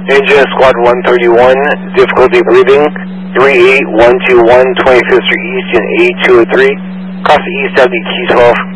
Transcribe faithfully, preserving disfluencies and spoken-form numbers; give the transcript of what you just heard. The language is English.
Engine Squad one thirty-one, difficulty breathing, three eight one two one, twenty-fifth Street East, in A two oh three, cross the East Avenue, Key twelve.